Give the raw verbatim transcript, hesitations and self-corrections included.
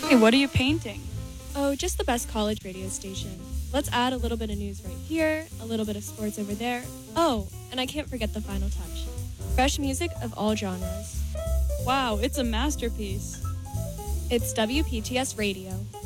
Hey, what are you painting? Oh, just the best college radio station. Let's add a little bit of news right here, a little bit of sports over there. Oh, and I can't forget the final touch. Fresh music of all genres. Wow, it's a masterpiece. It's W P T S Radio.